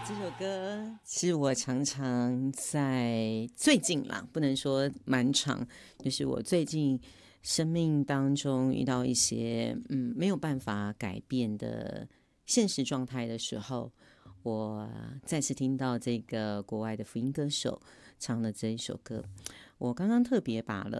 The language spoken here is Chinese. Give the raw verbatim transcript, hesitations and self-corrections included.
这首歌是我常常在最近啦，不能说蛮长，就是我最近生命当中遇到一些嗯没有办法改变的现实状态的时候，我再次听到这个国外的福音歌手唱的这一首歌，我刚刚特别把了